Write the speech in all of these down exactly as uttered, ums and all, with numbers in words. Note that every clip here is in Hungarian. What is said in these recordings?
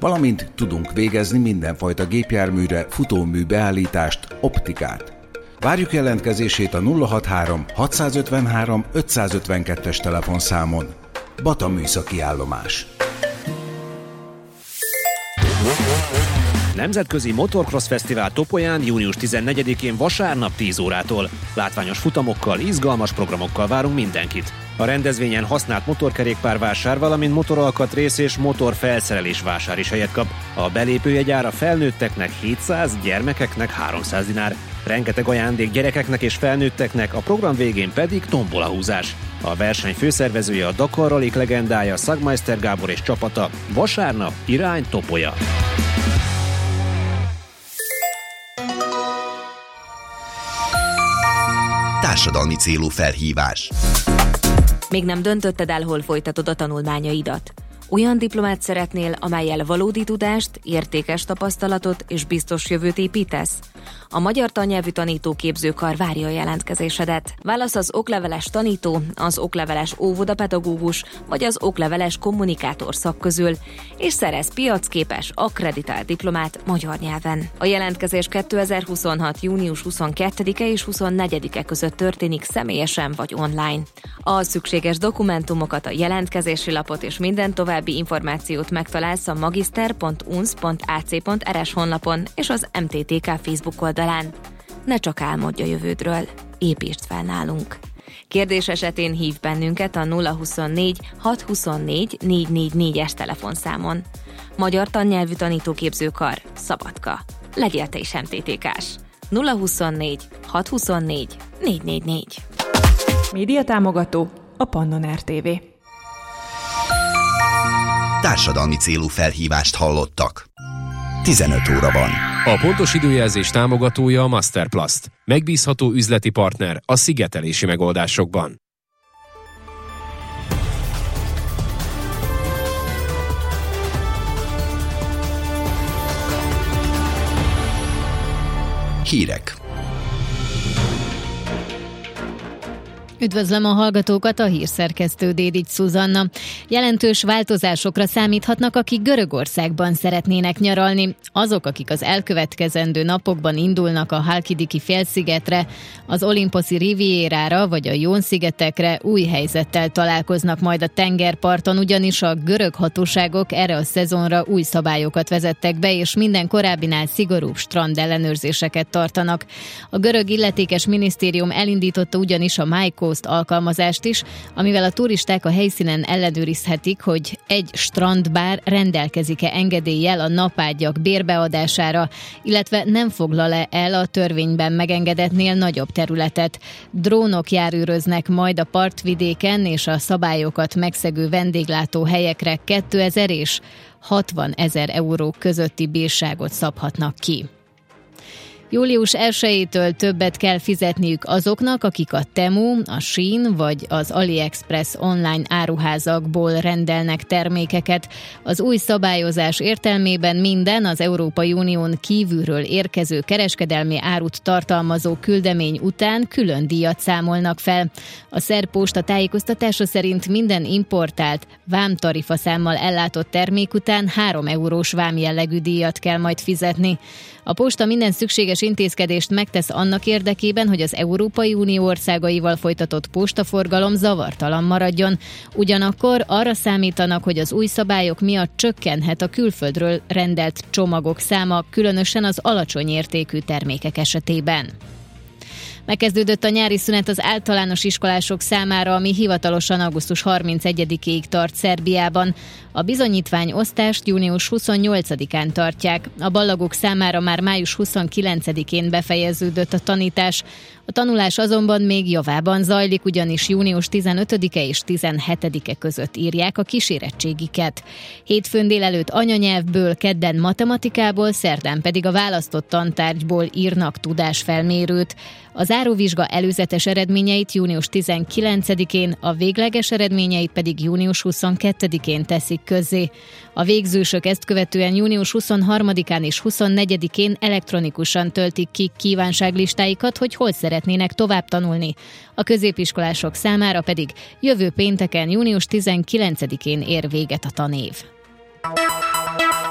valamint tudunk végezni mindenfajta gépjárműre futómű beállítást, optikát. Várjuk jelentkezését a nulla hatvanhárom hatszázötvenhárom ötszázötvenkettes telefonszámon. Bata műszaki állomás. Nemzetközi Motorcross Fesztivál Topolyán június tizennegyedikén vasárnap tíz órától. Látványos futamokkal, izgalmas programokkal várunk mindenkit. A rendezvényen használt motorkerékpárvásár, valamint motoralkatrész és motorfelszerelés vásár is helyet kap. A belépőjegyár a felnőtteknek hétszáz, gyermekeknek háromszáz dinár. Rengeteg ajándék gyerekeknek és felnőtteknek, a program végén pedig tombolahúzás. A verseny főszervezője a Dakar Ralik legendája Szagmeister Gábor és csapata. Vasárnap irány Topolya. Társadalmi célú felhívás. Még nem döntötted el, hol folytatod a tanulmányaidat? Olyan diplomát szeretnél, amellyel valódi tudást, értékes tapasztalatot és biztos jövőt építesz? A Magyar Tannyelvű Tanítóképzőkar várja a jelentkezésedet. Válasz az okleveles tanító, az okleveles óvodapedagógus vagy az okleveles kommunikátor szak közül, és szerez piacképes, akkreditált diplomát magyar nyelven. A jelentkezés kétezer-huszonhat. június huszonkettedike és huszonnegyedike között történik személyesen vagy online. A szükséges dokumentumokat, a jelentkezési lapot és minden további információt megtalálsz a magister pont u n s pont a c pont r s honlapon és az em té té ká Facebook oldalán. Ne csak álmodj a jövődről, építsd fel nálunk. Kérdés esetén hív bennünket a nulla huszonnégy hatszázhuszonnégy négyszáznegyvennégyes telefonszámon. Magyar Tannyelvű Tanítóképzőkar, Szabadka. Legyél te is em té té kás. nulla huszonnégy hatszázhuszonnégy négyszáznegyvennégy. Média támogató a Pannon er té vé. Társadalmi célú felhívást hallottak. tizenöt óra van. A pontos időjelzés támogatója a Masterplast. Megbízható üzleti partner a szigetelési megoldásokban. Hírek. Üdvözlöm a hallgatókat, a hírszerkesztő Dédics Szuzanna. Jelentős változásokra számíthatnak, akik Görögországban szeretnének nyaralni. Azok, akik az elkövetkezendő napokban indulnak a Halkidiki félszigetre, az Olimposzi Rivierára vagy a Jón-szigetekre, új helyzettel találkoznak majd a tengerparton, ugyanis a görög hatóságok erre a szezonra új szabályokat vezettek be, és minden korábbinál szigorúbb strandellenőrzéseket tartanak. A görög illetékes minisztérium elindította ugyanis a MyCoast alkalmazást is, amivel a turisták a helyszínen ellenőrizhetik, hogy egy strandbár rendelkezik-e engedéllyel a napágyak bérbeadására, illetve nem foglal-e el a törvényben megengedettnél nagyobb területet. Drónok járőröznek majd a partvidéken, és a szabályokat megszegő vendéglátóhelyekre kétezer és hatvanezer euró közötti bírságot szabhatnak ki. július elsejétől többet kell fizetniük azoknak, akik a Temu, a Shein vagy az AliExpress online áruházakból rendelnek termékeket. Az új szabályozás értelmében minden az Európai Unión kívülről érkező kereskedelmi árut tartalmazó küldemény után külön díjat számolnak fel. A szerb posta tájékoztatása szerint minden importált vámtarifaszámmal ellátott termék után három eurós vámjellegű díjat kell majd fizetni. A posta minden szükséges intézkedést megtesz annak érdekében, hogy az Európai Unió országaival folytatott postaforgalom zavartalan maradjon. Ugyanakkor arra számítanak, hogy az új szabályok miatt csökkenhet a külföldről rendelt csomagok száma, különösen az alacsony értékű termékek esetében. Megkezdődött a nyári szünet az általános iskolások számára, ami hivatalosan augusztus harmincegyedikéig tart Szerbiában. A bizonyítványosztást június huszonnyolcadikán tartják. A ballagok számára már május huszonkilencedikén befejeződött a tanítás. A tanulás azonban még javában zajlik, ugyanis június tizenötödike és tizenhetedike között írják a kísérettségiket. Hétfőn délelőtt anyanyelvből, kedden matematikából, szerdán pedig a választott tantárgyból írnak tudásfelmérőt. A záróvizsga előzetes eredményeit június tizenkilencedikén, a végleges eredményeit pedig június huszonkettedikén teszik közzé. A végzősök ezt követően június huszonharmadikán és huszonnegyedikén elektronikusan töltik ki kívánságlistáikat, hogy hol szeretnének tovább tanulni. A középiskolások számára pedig jövő pénteken, június tizenkilencedikén ér véget a tanév.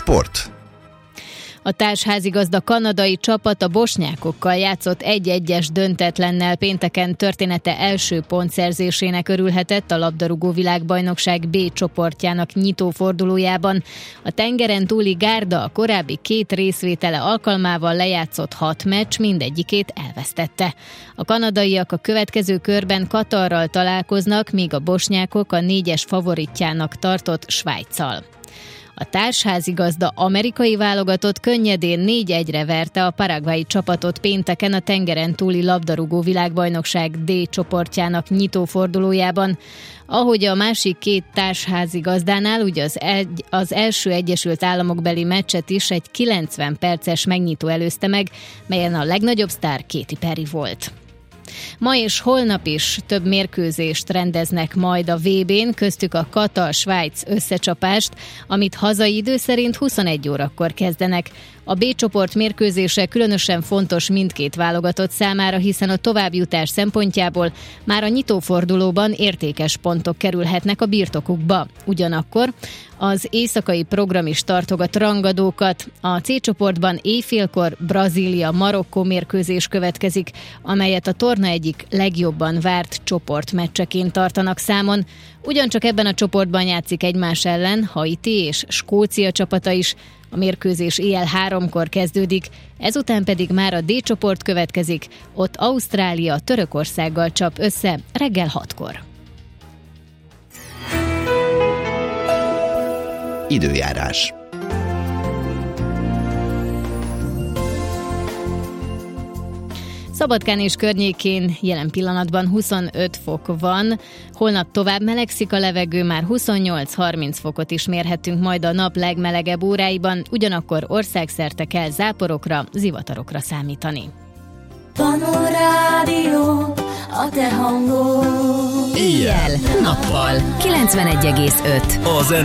Sport. A társházigazda kanadai csapat a bosnyákokkal játszott egy-egyes döntetlennel pénteken története első pontszerzésének örülhetett a labdarúgó világbajnokság B csoportjának nyitófordulójában. A tengeren túli gárda a korábbi két részvétele alkalmával lejátszott hat meccs, mindegyikét elvesztette. A kanadaiak a következő körben Katarral találkoznak, míg a bosnyákok a négyes favoritjának tartott Svájccal. A társházigazda amerikai válogatott könnyedén négy egyre verte a paraguayi csapatot pénteken a tengeren túli labdarúgó világbajnokság D csoportjának nyitófordulójában. Ahogy a másik két társházigazdánál, ugye az, egy, az első Egyesült Államokbeli meccset is egy kilencven perces megnyitó előzte meg, melyen a legnagyobb sztár Katy Perry volt. Ma és holnap is több mérkőzést rendeznek majd a vé bén, köztük a Katar-Svájc összecsapást, amit hazai idő szerint huszonegy órakor kezdenek. A B csoport mérkőzése különösen fontos mindkét válogatott számára, hiszen a továbbjutás szempontjából már a nyitófordulóban értékes pontok kerülhetnek a birtokukba. Ugyanakkor az éjszakai program is tartogat rangadókat. A C csoportban éjfélkor Brazília-Marokkó mérkőzés következik, amelyet a torna egyik legjobban várt csoportmeccseként tartanak számon. Ugyancsak ebben a csoportban játszik egymás ellen Haiti és Skócia csapata is. A mérkőzés éjjel háromkor kezdődik, ezután pedig már a D csoport következik, ott Ausztrália Törökországgal csap össze reggel hatkor. Időjárás. Szabadkán és környékén jelen pillanatban huszonöt fok van, holnap tovább melegszik a levegő, már huszonnyolc-harminc fokot is mérhetünk majd a nap legmelegebb óráiban, ugyanakkor országszerte kell záporokra, zivatarokra számítani. Panorádió, a te hangod. Éjjel, nappal. kilencvenegy egész öt. A